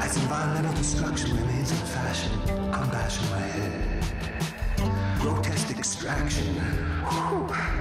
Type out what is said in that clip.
As environmental destruction remains in fashion, I'm bashing my head. Grotesque extraction. Whew.